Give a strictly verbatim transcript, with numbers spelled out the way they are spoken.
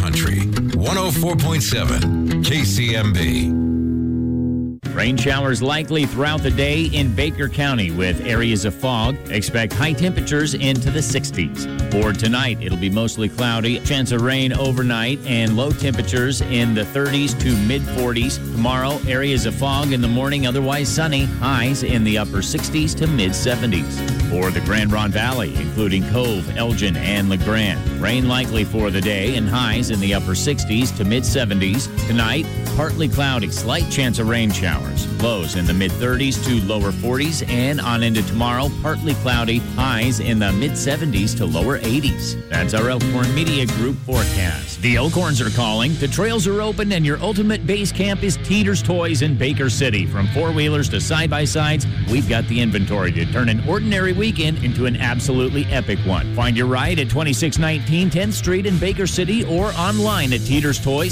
Country. one oh four point seven K C M B. Rain showers likely throughout the day in Baker County with areas of fog. Expect high temperatures into the sixties. For tonight, it'll be mostly cloudy. Chance of rain overnight and low temperatures in the thirties to mid-forties. Tomorrow, areas of fog in the morning, otherwise sunny. Highs in the upper sixties to mid-seventies. For the Grand Ronde Valley, including Cove, Elgin, and LeGrand. Rain likely for the day and highs in the upper sixties to mid-seventies. Tonight, partly cloudy, slight chance of rain showers. Lows in the mid-thirties to lower forties, and on into tomorrow, partly cloudy, highs in the mid-seventies to lower eighties. That's our Elkhorn Media Group forecast. The Elkhorns are calling, the trails are open, and your ultimate base camp is Teeter's Toys in Baker City. From four-wheelers to side-by-sides, we've got the inventory to turn an ordinary weekend into an absolutely epic one. Find your ride at twenty-six nineteen tenth Street in Baker City or online at Teeter's Toys.